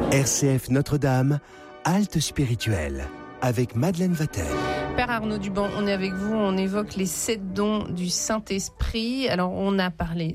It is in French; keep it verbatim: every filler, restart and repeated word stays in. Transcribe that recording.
R C F Notre-Dame, halte spirituelle, avec Madeleine Vatel. Père Arnaud Duban, on est avec vous, on évoque les sept dons du Saint-Esprit. Alors, on a parlé